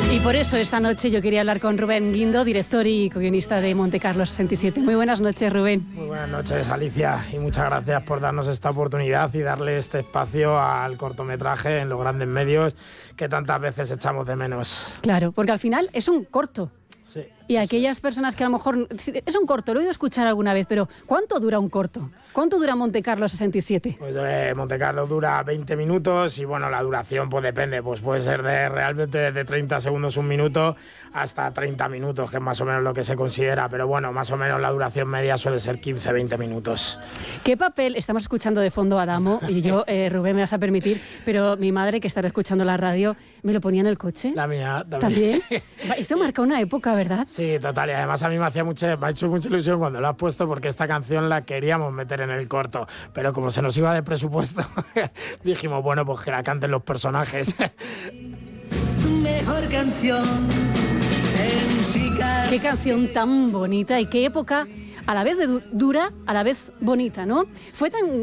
Y por eso esta noche yo quería hablar con Rubén Guindo, director y co-guionista de Monte Carlo 67. Muy buenas noches, Rubén. Muy buenas noches, Alicia, y muchas gracias por darnos esta oportunidad y darle este espacio al cortometraje en los grandes medios que tantas veces echamos de menos. Claro, porque al final es un corto. Sí. Y aquellas personas que a lo mejor... Es un corto, lo he oído escuchar alguna vez, pero ¿cuánto dura un corto? ¿Cuánto dura Monte Carlo 67? Pues Monte Carlo dura 20 minutos y bueno, la duración pues depende, pues puede ser realmente de 30 segundos, un minuto, hasta 30 minutos, que es más o menos lo que se considera, pero bueno, más o menos la duración media suele ser 15-20 minutos. ¿Qué papel? Estamos escuchando de fondo a Adamo y yo, Rubén, me vas a permitir, pero mi madre, que estará escuchando la radio, me lo ponía en el coche. La mía ¿También? Esto marca una época, ¿verdad? Sí, total, y además a mí me ha hecho mucha ilusión cuando lo has puesto, porque esta canción la queríamos meter en el corto, pero como se nos iba de presupuesto, dijimos, bueno, pues que la canten los personajes. Mejor canción en chicas. Qué canción tan bonita y qué época a la vez dura, a la vez bonita, ¿no? Fue tan